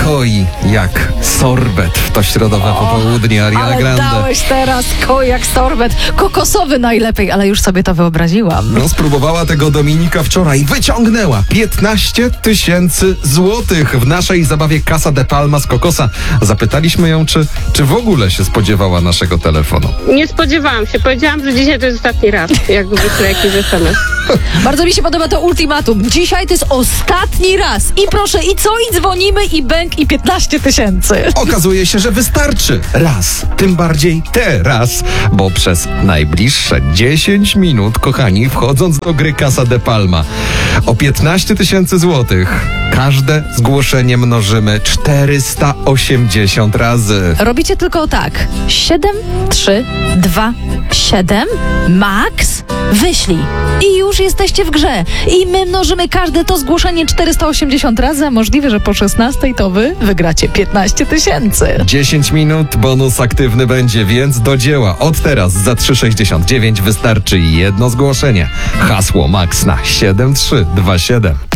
koi jak sorbet w to środowe popołudnie Ariana Ale Grande. dałeś teraz koi jak sorbet. Kokosowy najlepiej, ale już sobie to wyobraziłam. No, spróbowała tego Dominika wczoraj. Wyciągnęła 15 000 złotych w naszej zabawie Casa de Palma z Kokosa. Zapytaliśmy ją, czy w ogóle się spodziewała naszego telefonu. Nie spodziewałam się. Powiedziałam, że dzisiaj to jest ostatni raz, jak wyślę jakiś SMS. Bardzo mi się podoba to ultimatum. Dzisiaj to jest ostatni raz. I proszę, i co? I dzwonimy, i bęk, i 15 000. Okazuje się, że wystarczy raz, tym bardziej teraz, bo przez najbliższe 10 minut, kochani, wchodząc do gry Casa de Palma, o 15 000 złotych każde zgłoszenie mnożymy 480 razy. Robicie tylko tak. 7, 3, 2, 7, max, wyślij. I już jesteście w grze. I my mnożymy każde to zgłoszenie 480 razy, a możliwe, że po 16 to wy wygracie 15 000. 10 minut, bonus aktywny będzie, więc do dzieła. Od teraz za 3,69 wystarczy jedno zgłoszenie. Hasło Max na 7327.